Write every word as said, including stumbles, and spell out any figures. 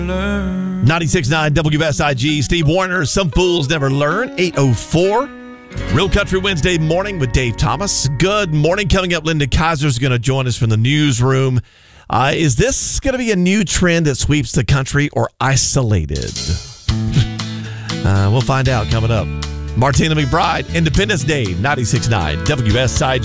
ninety-six point nine W S I G. Steve Warner, Some Fools Never Learn. eight oh four. Real Country Wednesday morning with Dave Thomas. Good morning. Coming up, Linda Kaiser's going to join us from the newsroom. Uh, is this going to be a new trend that sweeps the country or isolated? uh, we'll find out coming up. Martina McBride, Independence Day, ninety-six point nine W S I G.